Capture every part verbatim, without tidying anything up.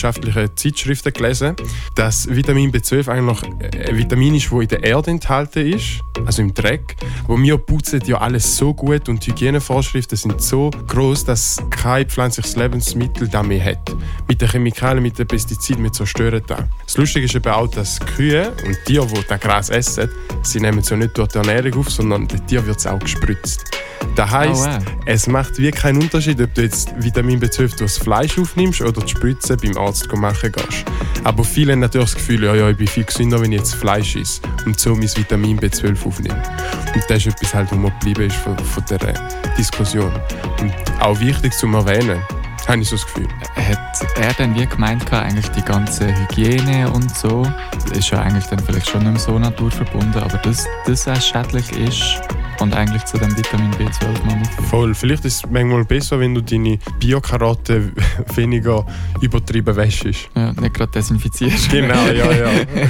wissenschaftlichen Zeitschriften gelesen, dass Vitamin B zwölf eigentlich ein Vitamin ist, das in der Erde enthalten ist, also im Dreck. Aber wir putzen ja alles so gut und die Hygienevorschriften sind so groß, dass kein pflanzliches Lebensmittel das mehr hat. Mit den Chemikalien, mit den Pestiziden, wir zerstören das. Das Lustige ist eben auch, dass Kühe und Tiere, die das Gras essen, sie nehmen es ja nicht durch die Ernährung auf, sondern den Tieren wird es auch gespritzt. Das heisst, oh, wow. Es macht wirklich keinen Unterschied, ob du jetzt Vitamin B zwölf durch das Fleisch aufnimmst oder die Spritze beim Arzt machen gehst. Aber viele haben natürlich das Gefühl, ja, ja, ich bin viel gesünder, wenn ich jetzt Fleisch esse und so mein Vitamin B zwölf aufnehme. Und das ist etwas, halt, was mir geblieben ist von, von dieser Diskussion. Und auch wichtig zu erwähnen, habe ich so das Gefühl. Hat er dann wie gemeint, eigentlich die ganze Hygiene und so, ist ja eigentlich dann vielleicht schon nicht mehr so naturverbunden, aber dass das auch schädlich ist und eigentlich zu dem Vitamin B zwölf noch nicht. Voll. Vielleicht ist es manchmal besser, wenn du deine Biokarotte weniger übertrieben wäschst. Ja, nicht gerade desinfizierst. Genau, ja, ja.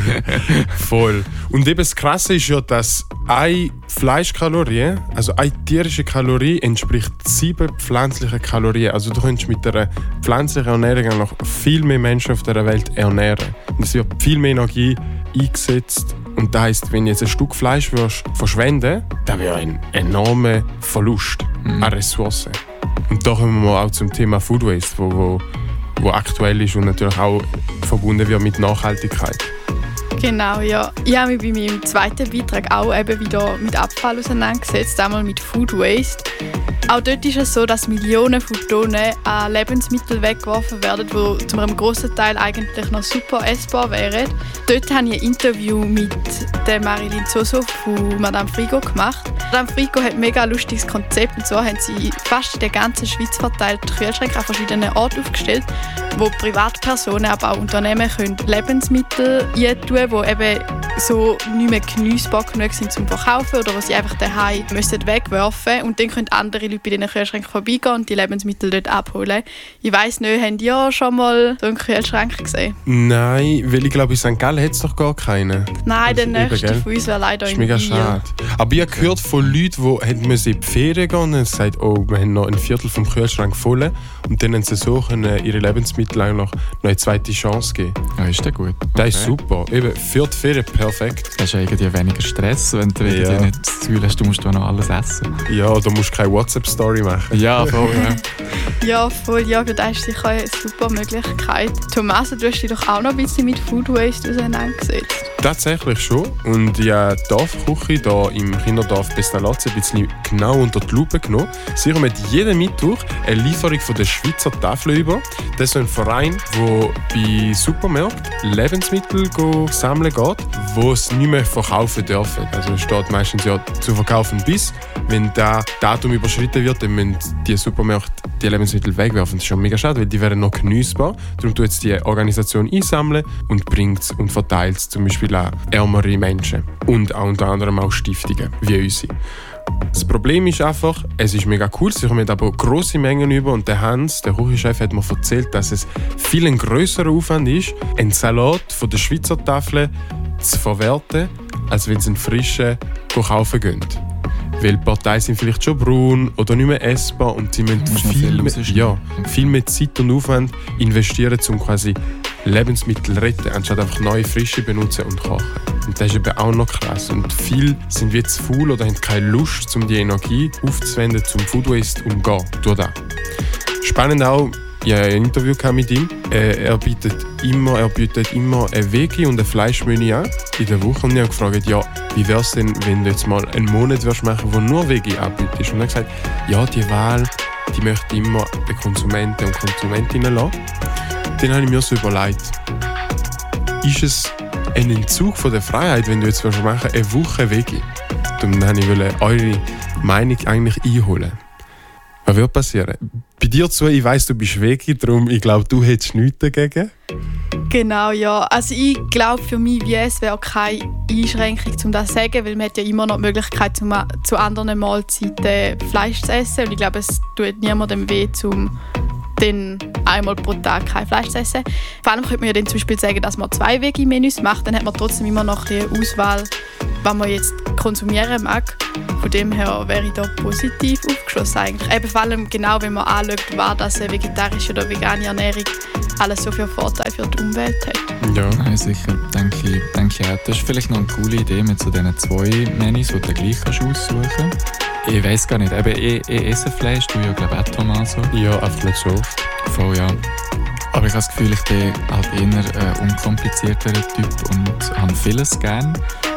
Voll. Und eben das Krasse ist ja, dass eine Fleischkalorie, also eine tierische Kalorie, entspricht sieben pflanzlichen Kalorien. Also du könntest mit einer pflanzlichen Ernährung noch viel mehr Menschen auf dieser Welt ernähren. Und es wird viel mehr Energie eingesetzt. Und das heisst, wenn du jetzt ein Stück Fleisch verschwenden würdest, das wäre ein enormer Verlust mhm. an Ressourcen. Und da kommen wir auch zum Thema Food Waste, wo, wo, wo aktuell ist und natürlich auch verbunden wird mit Nachhaltigkeit. Genau, ja. Ich habe mich bei meinem zweiten Beitrag auch eben wieder mit Abfall auseinandergesetzt, einmal mit Food Waste. Auch dort ist es so, dass Millionen von Tonnen an Lebensmitteln weggeworfen werden, die zu einem grossen Teil eigentlich noch super essbar wären. Dort habe ich ein Interview mit der Marilyn Zoso von Madame Frigo gemacht. Madame Frigo hat ein mega lustiges Konzept. Und zwar haben sie fast in der ganzen Schweiz verteilt Kühlschränke an verschiedenen Orten aufgestellt, wo Privatpersonen, aber auch Unternehmen können Lebensmittel eintun, die eben so nicht mehr geniessbar genug sind zum Verkaufen oder was sie einfach daheim müssen wegwerfen. Und dann können andere Leute bei diesen Kühlschränken vorbeigehen und die Lebensmittel dort abholen. Ich weiss nicht, habt ihr schon mal so einen Kühlschrank gesehen? Nein, weil ich glaube, in Sankt Gallen hat es doch gar keinen. Nein, der nächste von uns wäre leider in Biel. Das ist mega schade. Aber ich habe gehört von Leuten, die in die Ferien gehen und haben gesagt, oh, wir haben noch ein Viertel vom Kühlschrank voll. Und dann haben sie so können ihre Lebensmittel noch eine zweite Chance geben. Ja, ist das gut. Das okay. ist super. Eben, für die Ferien perfekt. Das ist ja irgendwie weniger Stress, wenn du ja. nicht das Gefühl hast, du musst noch alles essen. Ja, du musst keine WhatsApp-Story machen. Ja, voll. Ja, ja voll. Ja, das ist sicher eine super Möglichkeit. Thomas, du hast dich doch auch noch ein bisschen mit Food Waste auseinandergesetzt. Tatsächlich schon. Und ich habe die Dorfküche hier im Kinderdorf Pestalozzi ein bisschen genau unter die Lupe genommen. Sie kommen jeden Mittwoch eine Lieferung von der Schweizer Tafel über. Das ist ein Verein, der bei Supermärkten Lebensmittel sammeln geht, die es nicht mehr verkaufen dürfen. Also es steht meistens ja zu verkaufen bis. Wenn das Datum überschritten wird, dann müssen die Supermärkte die Lebensmittel wegwerfen. Das ist schon mega schade, weil die wären noch geniessbar. Darum tut jetzt die Organisation einsammeln und bringt es und verteilt es zum Beispiel an ärmere Menschen. Und auch unter anderem auch Stiftungen wie unsere. Das Problem ist einfach, es ist mega cool, sie kommen aber grosse Mengen über und der Hans, der Küchenchef, hat mir erzählt, dass es viel ein grösserer Aufwand ist, einen Salat von der Schweizer Tafel zu verwerten, als wenn sie einen frischen kaufen gehen. Weil die Parteien sind vielleicht schon braun oder nicht mehr essbar und sie müssen viel mehr, ja, viel mehr Zeit und Aufwand investieren, um quasi Lebensmittel zu retten, anstatt einfach neue, frische benutzen und kochen. Und das ist eben auch noch krass. Und viele sind wie zu faul oder haben keine Lust, um die Energie aufzuwenden, zum Food Waste umzugehen. Durch das. Spannend auch, ich hatte ein Interview mit ihm. Er bietet immer, er bietet immer ein Veggie- und ein Fleischmenü an in der Woche. Und ich habe gefragt, ja, wie wäre es denn, wenn du jetzt mal einen Monat machen würdest, wo nur Veggie anbietest? Und er hat gesagt, ja, die Wahl, die möchte immer den Konsumenten und Konsumentinnen lassen. Dann habe ich mir so überlegt, ist es ein Entzug von der Freiheit, wenn du jetzt machen willst, eine Woche Veggie? Dann wollte ich eure Meinung eigentlich einholen. Was wird passieren? Bei dir zu, ich weiss, du bist Veggie, darum ich glaube, du hättest nichts dagegen. Genau, ja. Also ich glaube, für mich wie es wäre keine Einschränkung, um das zu sagen, weil man hat ja immer noch die Möglichkeit, zum, zu anderen Mahlzeiten Fleisch zu essen. Und ich glaube, es tut niemandem weh, um dann einmal pro Tag kein Fleisch zu essen. Vor allem könnte man ja dann zum Beispiel sagen, dass man zwei Veggie-Menüs macht, dann hat man trotzdem immer noch die Auswahl, was man jetzt konsumieren mag. Von dem her wäre ich da positiv aufgeschlossen eigentlich. Eben vor allem genau, wenn man anschaut, war das eine vegetarische oder vegane Ernährung, alles so viele Vorteile für die Umwelt hat. Ja. Nein, sicher, denke ich, denke ich auch. Das ist vielleicht noch eine coole Idee mit so diesen zwei Menüs, die du gleich kannst aussuchen kannst. Ich weiss gar nicht, eben, ich, ich esse Fleisch, du ja glaube ich auch, Tommaso. Ja, einfach nicht so oft. Voll, ja. Aber ich habe das Gefühl, ich bin halt eher ein unkomplizierterer Typ und habe vieles gern.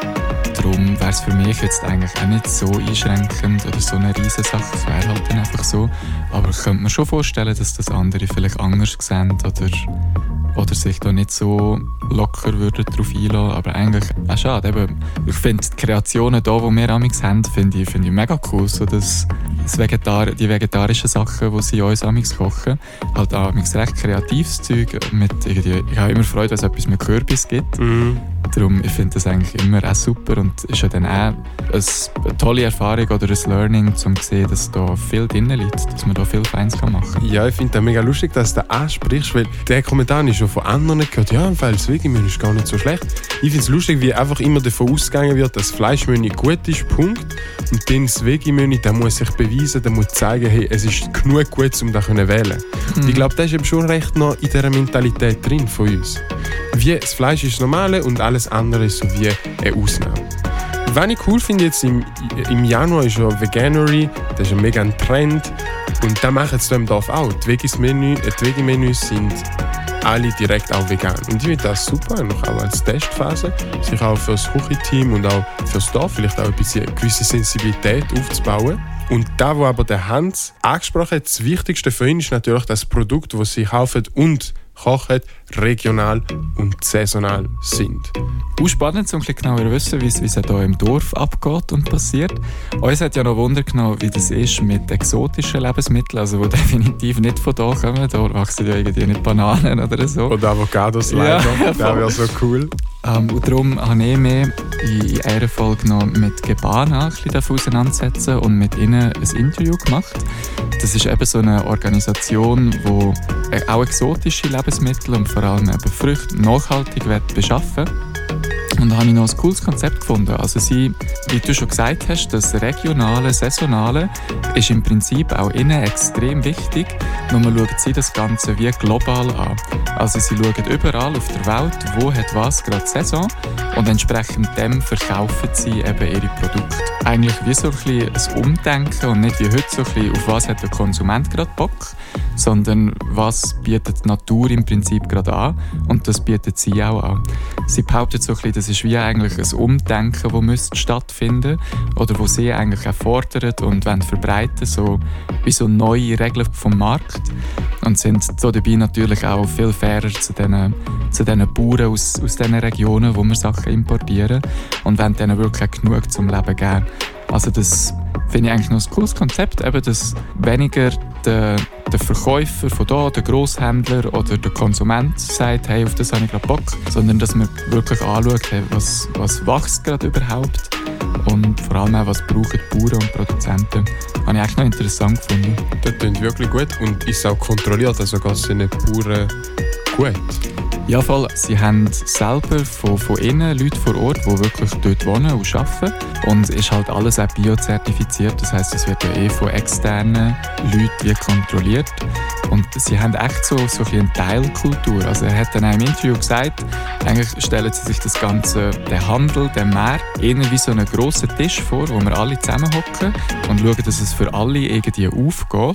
Darum wäre es für mich jetzt eigentlich auch nicht so einschränkend oder so eine riesen Sache. Es wäre halt dann einfach so. Aber ich könnte mir schon vorstellen, dass das andere vielleicht anders sehen oder, oder sich da nicht so locker würden darauf einlassen. Aber eigentlich auch schade. Eben, ich finde die Kreationen hier, die wir amigs haben, finde ich, find ich mega cool. So das, das Vegetar- die vegetarischen Sachen, die sie uns amigs kochen, halt amigs recht kreatives Zeug. Mit irgendwie, ich habe immer Freude, wenn es etwas mit Kürbis gibt. Mhm. Darum, ich finde das eigentlich immer auch super und ist ja dann auch eine tolle Erfahrung oder ein Learning, um zu sehen, dass da viel drin liegt, dass man da viel Feins machen kann. Ja, ich finde das mega lustig, dass du das ansprichst, weil der Kommentar ist schon von anderen gehört, ja, weil das Veggie-Menü ist gar nicht so schlecht. Ich finde es lustig, wie einfach immer davon ausgegangen wird, dass das Fleischmenü gut ist, Punkt. Und dann das Veggie-Menü, der muss sich beweisen, der muss zeigen, hey, es ist genug gut, um das zu wählen. Mhm. Ich glaube, das ist eben schon recht noch in dieser Mentalität drin von uns. Wie das Fleisch ist das Normale und alles andere ist so wie eine Ausnahme. Was ich cool finde jetzt im, im Januar ist ja Veganuary, das ist ein mega ein Trend und das machen sie hier im Dorf auch. Die Veggie-Menüs Veggie sind alle direkt auch vegan. Und ich finde das super, noch auch als Testphase, sich auch für das Küchenteam und auch für das Dorf vielleicht auch ein bisschen eine gewisse Sensibilität aufzubauen. Und da, wo aber der Hans angesprochen hat, das Wichtigste für ihn ist natürlich das Produkt, das sie kaufen und kochen, regional und saisonal sind. Auch spannend, um ein bisschen genauer wissen, wie es hier im Dorf abgeht und passiert. Uns hat ja noch Wunder genommen, wie das ist mit exotischen Lebensmitteln, also die definitiv nicht von hier kommen. Da wachsen ja irgendwie nicht Bananen oder so. Oder Avocados leider, ja, das wäre so cool. Ähm, und darum habe ich mich in einer Folge noch mit Gebana ein bisschen auseinandersetzen und mit ihnen ein Interview gemacht. Das ist eben so eine Organisation, die auch exotische Lebensmittel und vor allem eben Früchte nachhaltig beschaffen will. Und da habe ich noch ein cooles Konzept gefunden. Also sie, wie du schon gesagt hast, das Regionale, Saisonale ist im Prinzip auch ihnen extrem wichtig. Nur schauen sie das Ganze wie global an. Also sie schauen überall auf der Welt, wo hat was gerade Saison und entsprechend dem verkaufen sie eben ihre Produkte. Eigentlich wie so ein bisschen ein Umdenken und nicht wie heute so ein bisschen, auf was hat der Konsument gerade Bock, sondern was bietet die Natur im Prinzip gerade an und das bietet sie auch an. Sie behauptet so ein bisschen, das ist wie eigentlich ein Umdenken, das müsste stattfinden oder wo sie eigentlich auch fordern und wollen verbreiten, so wie so neue Regeln vom Markt und sind so dabei natürlich auch viel fairer zu den, zu den Bauern aus, aus diesen Regionen, wo wir Sachen importieren und wollen denen wirklich genug zum Leben geben. Also das finde ich eigentlich noch ein cooles Konzept, eben, dass weniger der, der Verkäufer von da, der Grosshändler oder der Konsument sagt, hey, auf das habe ich gerade Bock, sondern dass man wirklich anschaut, hey, was, was wächst gerade überhaupt und vor allem auch, was brauchen die Bauern und Produzenten. Das habe ich eigentlich noch interessant gefunden. Das klingt wirklich gut und ist auch kontrolliert, also geht es den Bauern gut. Ja, voll. Sie haben selber von, von innen Leute vor Ort, die wirklich dort wohnen und arbeiten. Und es ist halt alles auch biozertifiziert. Das heisst, es wird ja eh von externen Leuten wie kontrolliert. Und sie haben echt so, so ein eine Teilkultur. Also er hat dann auch im Interview gesagt, eigentlich stellen sie sich das Ganze, den Handel, den Markt, eher wie so einen grossen Tisch vor, wo wir alle zusammenhocken und schauen, dass es für alle irgendwie aufgeht.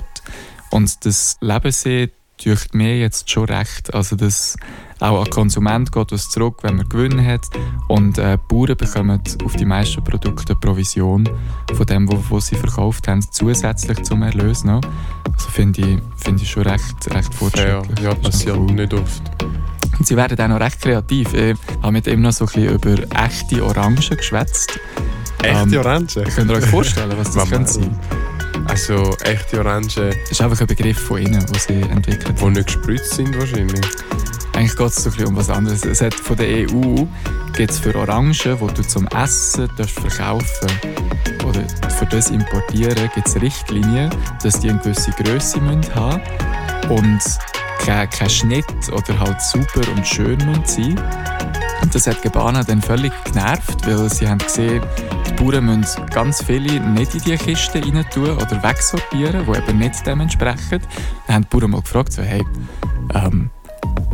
Und das leben sie durch mir jetzt schon recht. Also das auch an Konsument geht was zurück, wenn man Gewinn hat. Und äh, die Bauern bekommen auf die meisten Produkte eine Provision von dem, was sie verkauft haben, zusätzlich zum Erlös noch. Also finde ich, find ich schon recht, recht fortschrittlich. Ja, ja, passiert cool. Nicht oft. Und sie werden auch noch recht kreativ. Ich habe mit ihm noch so ein bisschen über echte Orangen geschwätzt. Echte ähm, Orangen? Könnt ihr euch vorstellen, was das könnte sein? Also echte Orangen... Das ist einfach ein Begriff von ihnen, den sie entwickelt haben. Die nicht gespritzt sind wahrscheinlich. Eigentlich geht es so ein bisschen um was anderes. Es hat von der E U gibt es für Orangen, die du zum Essen verkaufen oder für das Importieren, gibt es Richtlinien, dass die eine gewisse Grösse haben müssen und kein, kein Schnitt oder halt super und schön sein. Und das hat Gebana dann völlig genervt, weil sie haben gesehen, die Bauern müssen ganz viele nicht in diese Kisten rein tun oder wegsortieren, die eben nicht dementsprechend. Dann haben die Bauern mal gefragt, so, hey, ähm,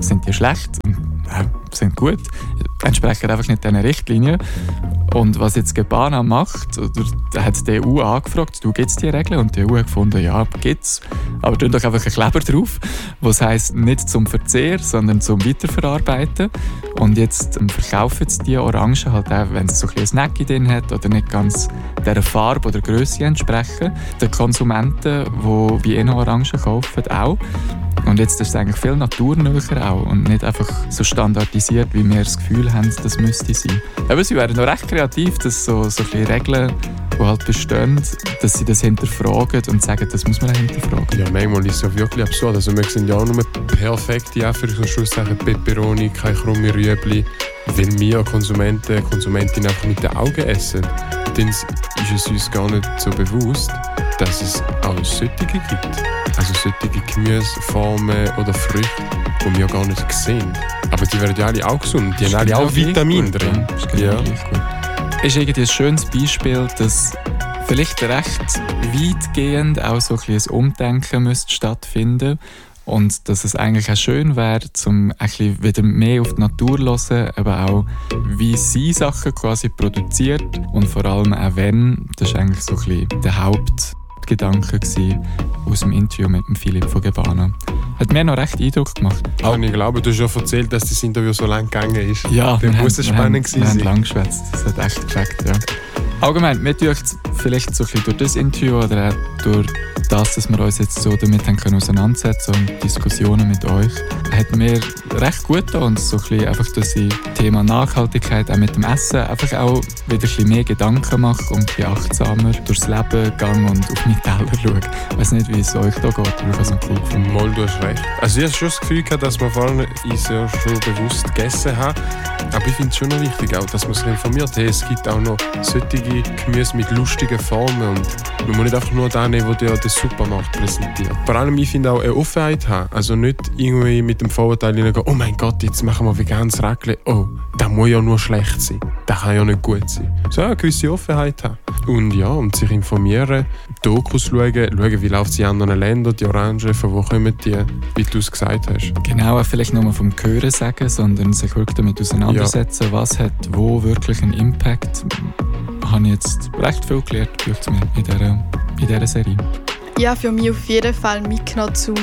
sind die schlecht? Ja, sind gut. Entsprechen einfach nicht diesen Richtlinien. Und was jetzt Gebana macht, oder hat die E U angefragt, du, gibt es diese Regeln? Und die E U hat gefunden, ja, gibt es. Aber tun doch einfach einen Kleber drauf, was heisst nicht zum Verzehr, sondern zum Weiterverarbeiten. Und jetzt ähm, verkaufen sie die Orangen halt auch, wenn es so ein bisschen ein Snack drin hat oder nicht ganz dieser Farbe oder Grösse entsprechen. Die Konsumenten, die bei ihnen Orangen kaufen, auch. Und jetzt ist es eigentlich viel naturnäher auch und nicht einfach so standardisiert, wie wir das Gefühl haben, das müsste sein. Aber sie wären noch recht kreativ, dass so, so ein bisschen Regeln, die halt bestehen, dass sie das hinterfragen und sagen, das muss man hinterfragen. Ja, manchmal ist es ja wirklich absurd. Also wir sind ja auch nur perfekte, auch für so Schlusssachen, Peperoni, keine krumme Rüebli, weil wir Konsumenten, Konsumentinnen einfach mit den Augen essen. Dann ist es uns gar nicht so bewusst, dass es auch solche gibt. Also solche Gemüseformen oder Früchte, die wir gar nicht sehen. Aber die werden ja alle auch gesund. Die haben alle auch Vitamine drin. Ja, ist genau ja. gleich gut. Ist irgendwie ein schönes Beispiel, dass vielleicht recht weitgehend auch so ein bisschen ein Umdenken müsste stattfinden und dass es eigentlich auch schön wäre, um ein bisschen wieder mehr auf die Natur zu hören, aber auch wie sie Sachen quasi produziert und vor allem auch wenn, das war eigentlich so ein bisschen der Hauptgedanke aus dem Interview mit dem Philipp von Gebana. Hat mir noch recht Eindruck gemacht. Auch ich glaube, du hast ja erzählt, dass das Interview so lang gegangen ist. Ja, dann muss es spannend gewesen sein. Wir haben lang geschwätzt, das hat echt gefällt, ja. Allgemein, mir tut vielleicht so ein bisschen durch das Interview oder auch durch das, dass wir uns jetzt so damit haben können auseinandersetzen und Diskussionen mit euch, hat mir recht gut getan und so ein bisschen einfach, dass ich Thema Nachhaltigkeit auch mit dem Essen einfach auch wieder ein bisschen mehr Gedanken mache und ein bisschen achtsamer durchs Leben gehe und auf meine Teller schaue. Ich weiss nicht, wie es euch da geht, aber ich habe es noch cool gefunden. Mal, du hast recht. Also ich habe schon das Gefühl gehabt, dass wir vorhin uns ja schon bewusst gegessen haben. Aber ich finde es schon noch wichtig, auch, dass man sich informiert. Hey, es gibt auch noch solche Gemüse mit lustigen Formen und man muss nicht einfach nur das nehmen, was dir der Supermarkt präsentiert. Vor allem, ich finde auch eine Offenheit haben. Also nicht irgendwie mit dem Vorurteil hineingehen, oh mein Gott, jetzt machen wir veganes Raclette. Oh, das muss ja nur schlecht sein. Das kann ja nicht gut sein. So eine gewisse Offenheit haben. Und ja, und sich informieren, Dokus schauen, schauen, wie läuft es in anderen Ländern, die Orangen, von wo kommen die, wie du es gesagt hast. Genau, vielleicht nur vom Hören sagen, sondern sich wirklich damit auseinandersetzen, ja. Was hat wo wirklich einen Impact. Ich habe jetzt recht viel gelernt in dieser, in dieser Serie. Ja, für mich auf jeden Fall mitgenommen, um